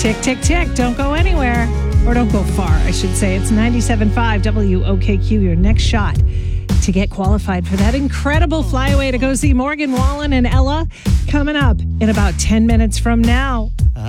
Tick, tick, tick. Don't go anywhere. Or don't go far, I should say. It's 97.5 WOKQ, your next shot to get qualified for that incredible flyaway to go see Morgan Wallen and Ella coming up in about 10 minutes from now.